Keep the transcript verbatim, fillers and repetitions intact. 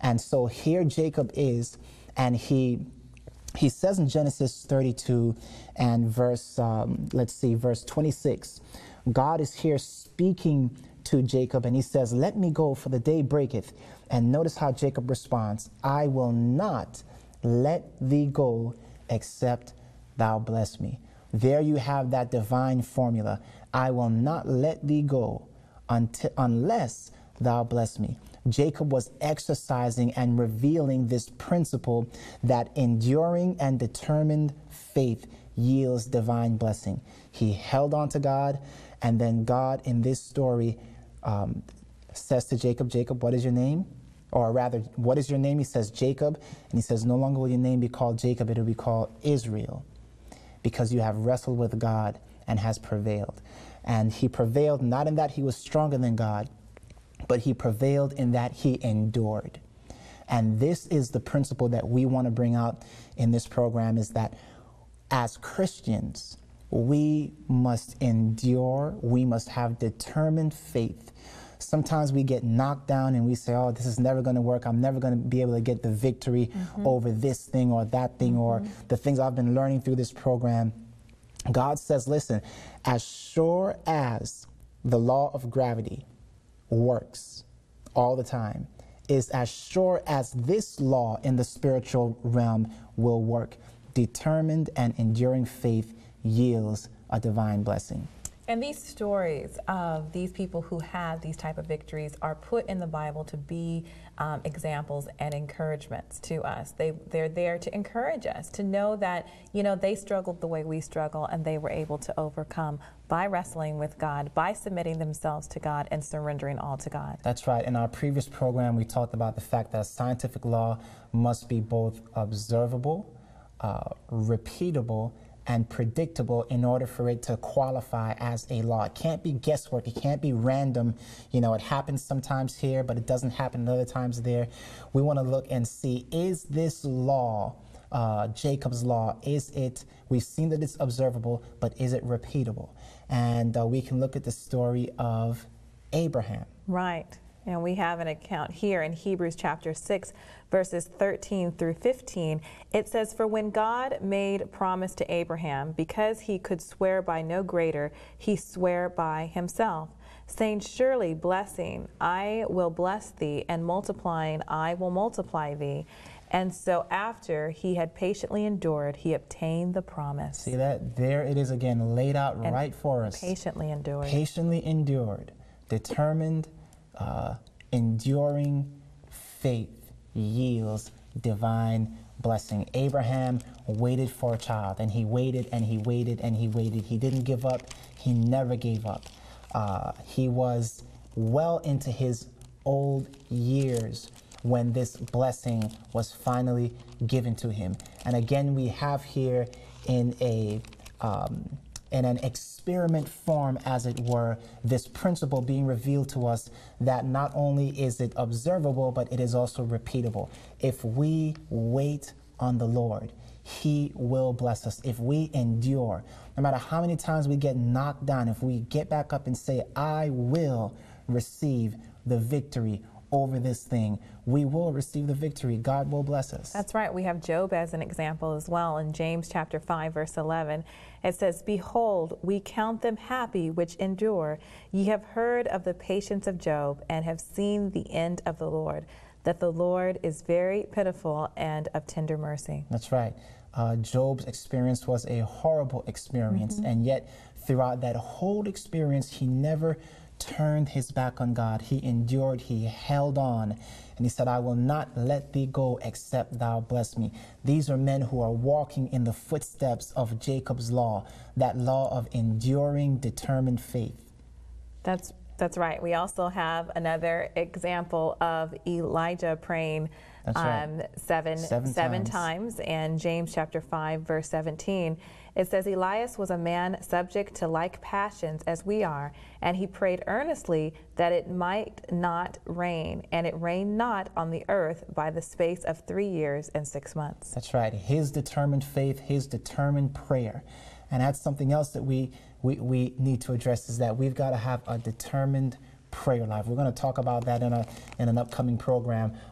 And so here Jacob is, and he he says in Genesis thirty-two and verse, um, let's see, verse twenty-six, God is here speaking to Jacob, and he says, let me go, for the day breaketh. And notice how Jacob responds, I will not let thee go except thou bless me. There you have that divine formula. I will not let thee go until, unless thou bless me. Jacob was exercising and revealing this principle that enduring and determined faith yields divine blessing. He held on to God, and then God in this story um, says to Jacob, Jacob, what is your name? Or rather, what is your name? He says Jacob, and he says, no longer will your name be called Jacob, it will be called Israel, because you have wrestled with God and has prevailed. And he prevailed not in that he was stronger than God, but he prevailed in that he endured. And this is the principle that we want to bring out in this program, is that as Christians, we must endure, we must have determined faith. Sometimes we get knocked down and we say, oh, this is never going to work. I'm never going to be able to get the victory mm-hmm. over this thing or that thing mm-hmm. or the things I've been learning through this program. God says, listen, as sure as the law of gravity works all the time, is as sure as this law in the spiritual realm will work. Determined and enduring faith yields a divine blessing. And these stories of these people who have these type of victories are put in the Bible to be um, examples and encouragements to us. They, they're there to encourage us, to know that, you know, they struggled the way we struggle, and they were able to overcome by wrestling with God, by submitting themselves to God and surrendering all to God. That's right. In our previous program, we talked about the fact that scientific law must be both observable, uh, repeatable, and predictable in order for it to qualify as a law. It can't be guesswork. It can't be random. You know, it happens sometimes here, but it doesn't happen other times there. We want to look and see, is this law, uh, Jacob's law, is it, we've seen that it's observable, but is it repeatable? And uh, we can look at the story of Abraham. Right. And we have an account here in Hebrews chapter six, verses thirteen through fifteen. It says, for when God made promise to Abraham, because he could swear by no greater, he sware by himself, saying, surely blessing, I will bless thee, and multiplying, I will multiply thee. And so after he had patiently endured, he obtained the promise. See that? There it is again, laid out and right for us. Patiently endured. Patiently endured, determined, Uh, enduring faith yields divine blessing. Abraham waited for a child, and he waited and he waited and he waited. He didn't give up. He never gave up. Uh, he was well into his old years when this blessing was finally given to him. And again, we have here in a um, in an experiment form, as it were, this principle being revealed to us that not only is it observable, but it is also repeatable. If we wait on the Lord, he will bless us. If we endure, no matter how many times we get knocked down, if we get back up and say, I will receive the victory over this thing, we will receive the victory. God will bless us. That's right. We have Job as an example as well. In James chapter five, verse eleven, it says, behold, we count them happy which endure. Ye have heard of the patience of Job, and have seen the end of the Lord, that the Lord is very pitiful and of tender mercy. That's right. Uh, Job's experience was a horrible experience, mm-hmm. and yet throughout that whole experience, he never turned his back on God. He endured, he held on, and he said, I will not let thee go except thou bless me. These are men who are walking in the footsteps of Jacob's law, that law of enduring, determined faith. That's that's right. We also have another example of Elijah praying That's um, right. seven, seven, seven times. times. And James chapter five, verse seventeen, it says, Elias was a man subject to like passions as we are, and he prayed earnestly that it might not rain, and it rained not on the earth by the space of three years and six months. That's right. His determined faith, his determined prayer. And that's something else that we, we, we need to address, is that we've got to have a determined prayer life. We're going to talk about that in, a, in an upcoming program.